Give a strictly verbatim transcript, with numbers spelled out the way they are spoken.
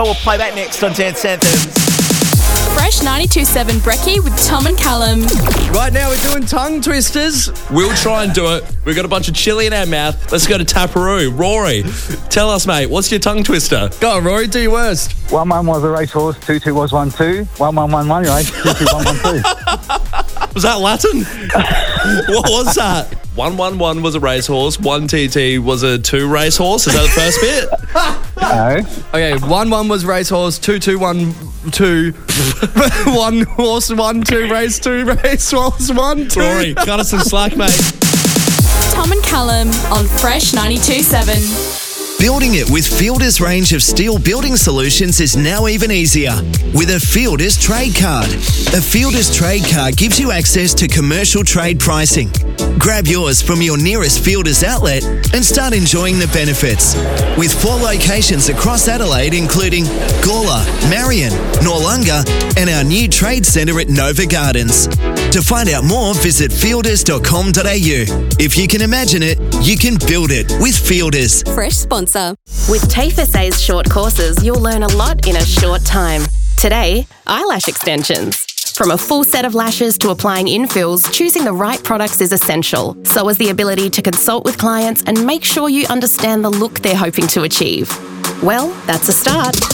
We'll play back next on Dance Anthems. Fresh ninety-two point seven Brekkie with Tom and Callum. Right now we're doing tongue twisters. We'll try and do it. We've got a bunch of chili in our mouth. Let's go to Taparoo. Rory, tell us, mate, what's your tongue twister? Go on, Rory, do your worst. One one was a racehorse, two two was one two, one one one one race, two two one one two. Was that Latin? What was that? one one one was a racehorse, one T T was a two racehorse. Is that the first bit? No. Okay, one one was racehorse, two two one two, one horse, one two race, two racehorse, one two. Rory, cut us some slack, mate. Tom and Callum on Fresh ninety-two point seven. Building it with Fielder's range of steel building solutions is now even easier with a Fielder's Trade Card. A Fielder's Trade Card gives you access to commercial trade pricing. Grab yours from your nearest Fielder's outlet and start enjoying the benefits. With four locations across Adelaide, including Gawler, Marion, Noarlunga, and our new trade centre at Nova Gardens. To find out more, visit fielders dot com dot a u. If you can imagine it, you can build it with Fielders. Fresh sponsor. With T A F E A's short courses, you'll learn a lot in a short time. Today, eyelash extensions. From a full set of lashes to applying infills, choosing the right products is essential. So is the ability to consult with clients and make sure you understand the look they're hoping to achieve. Well, that's a start.